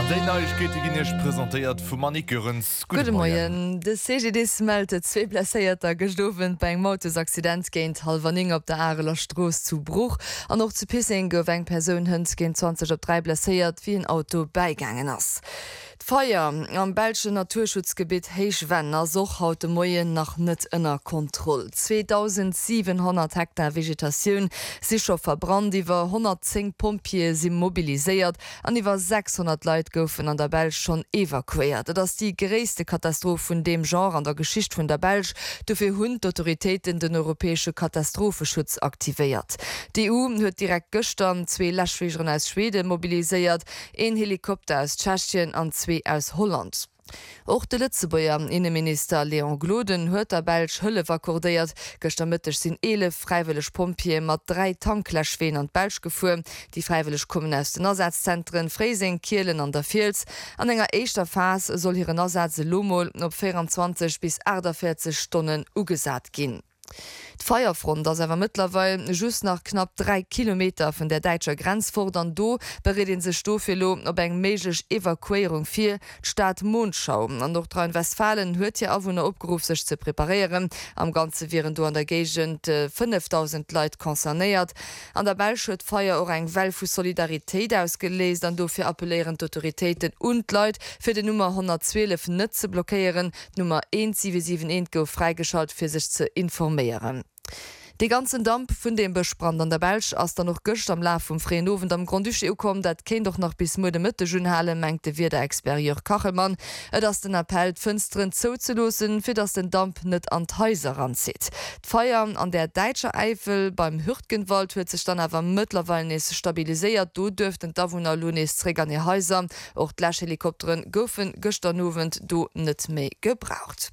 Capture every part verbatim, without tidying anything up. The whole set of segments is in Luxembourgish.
Neuigkeiten präsentiert vu Manikurens Gute Morgen. De C G D meldete zwei Placeierter gestoven beim Motorsaccident géint Halvaning op der Areler Stroos zu Bruch an noch zu Pissing gouf eng Persoun hunn géint zwanzig op drei blessiert wie ein Auto beigangen ass. Feier am Belsche Naturschutzgebiet Heichwenner soch haut de Moien nach net ënner Kontroll. zweitausendsiebenhundert Hektar Vegetatioun sicher verbrannt, iwwer hundertzehn Pompier si mobiliséiert, an iwwer sechshundert Leiit goufen an der Belsch schon evakuiert. Dats die gréste Katastrophe vun dem Genre an der Geschicht vun der Belsch dofir hunn d'Autoritéiten den europäesche Katastrophenschutz aktiviert. Die E U huet direkt gëstern zwee Lächwegeren aus Schweden mobiliséiert, een Helikopter aus Tschechien an zwei aus Holland. Auch de Lützebauer Innenminister Leon Gloden huet der Belsch Hëlle akkordéiert, gëchtermittech sinn elef freiwillig Pompier mat drei Tankläschween an Belsch gefu, die freiwillig kommen aus den Ersatzzentren Freising, Kielen an der Vils. An enger eischter Phas soll hireieren Ersatze Lomol op vierundzwanzig bis achtundvierzig Stunden ugesat ginn. D'Feierfront ass awer mittlerweile just nach knapp drei Kilometer vun der deitscher Grenz fordern do bereden se Stofelo op eng meigch Evakuierung fir Staat Mondschau. An Nordrhein-Westfalen huet ja awunner opgeruf sech ze preparieren. Am ganze wären do an der Gegent äh, fünftausend Leiit konzernéiert. An der Belsch huet Feier och eng Well vu Solidaritéit ausgeleest, an do fir appelléieren d'Autoritéiten und Leiit fir de Nummer hundertzwölf net ze blockéieren, Nummer eins sieben sieben eins gouf freigeschalt fir sich ze informieren. Die ganzen Damp vun dem Besprand an der Belsch ass da noch gëcht am La vum Freenowen am Grundduche kom, dat ken doch noch bis Mude Mitte Junhalen mengte wie der Experieur Kachelmann, et ass den Appell d'Fënstren zouzelosen, fir dats den Damp net an d'Häuser ranzieht. D'Feier an der Deitscher Eifel beim Hürtgenwald huet sech dann awer mittlerweile nes stabiliséiert, do dürften Dawunner Lunes trägerne Häuser, och d'Lächhelikopteren goufen gëchternowend do net méi gebraucht.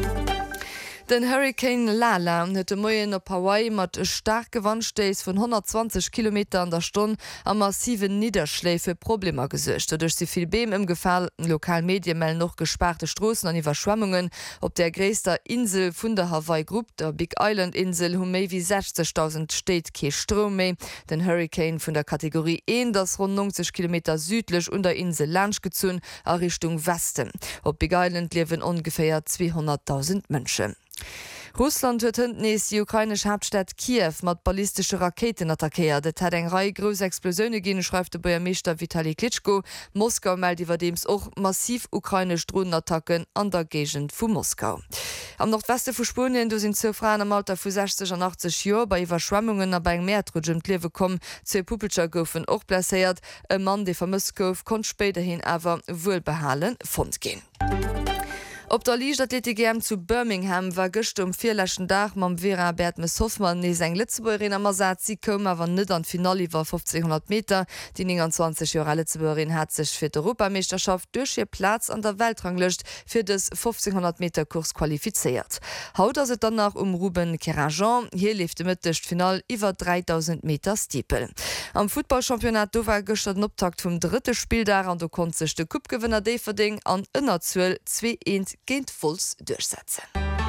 Den Hurricane Lala huet de Moien op Hawaii mat e stark Gewandstees vun hundertzwanzig Kilometer an der Stunde a massiven Niederschläfe Probleme gesuercht. Durch sie viel Beem im Gefall Lokalmedien melden noch gesparte Strassen an Überschwemmungen op der gräster Insel vun der Hawaii Group, der Big Island Insel, hun méi wie sechzigtausend steht ke Strom méi. Den Hurricane vun der Kategorie eins, das rund neunzig Kilometer südlich und der Insel Lange gezun a Richtung Westen. Op Big Island leben ungefähr zweihunderttausend Menschen. Russland huet nees die ukrainisch Hauptstadt Kiew mat ballistische Raketen attackiert. Et hat eng Reihe grösse Explosionen gin, schreibt der Bürgermeister Vitali Klitschko. Moskau meldet iwwerdems auch massiv ukrainisch Drohnenattacken an der Gegend vu Moskau. Am Nordweste vu Spanien, du sind zwei Frauen am Alter vu sechzig und achtzig Jahren bei Überschwemmungen an beim Meertrudgem Lewe kom, zwei Puppelscher goufen och blessiert. E Mann, der vermisst gouf, kon später hin awer wohlbehalen fond gehen. Op der Leichtathletik G M zu Birmingham war gëcht um vierlächen Dach mam Vera Bertmes Hoffmann nees eng Litzebäuerin am Ersatz. Sie kom awer net an Finale iwwer fünfzehnhundert Meter. Die neunundzwanzig Jahre Litzebäuerin hat sich fir d'Europameisterschaft durch ihr Platz an der Weltranglist fir des fünfzehnhundert Meter Kurs qualifiziert. Haut as et danach um Ruben Kerajan. Hier lief de mittecht Final iwwer dreitausend Meter Stiepel. Am Footballchampionat do war gëcht den Optakt vum dritte Spiel da an du kon sech de Cupgewinner Deverding an ënnerzwell zwei eins géint Fulls durchsetzen.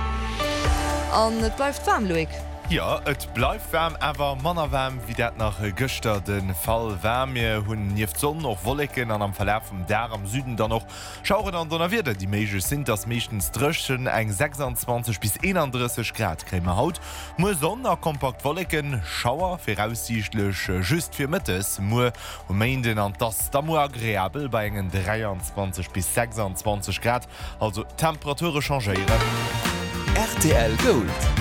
An et bleif warm, Loik. Ja, et bleif wärm awer mannerwärm wie dat nach Gëchter den Fall wärme hunn nieft Sonn noch Wolleken an am Verlauf vum der am Süden dann noch schauren an donner wieder. Die Meige sind das mechtens drëchen eng sechsundzwanzig bis einunddreißig Grad krämer Haut. Mo Sonner kompakt Wolleken, Schauer firaussichtlech just fir Mittes, Mo um Mainden an das da mo agréabel bei engen dreiundzwanzig bis sechsundzwanzig Grad, also Temperature changeieren. R T L Gold.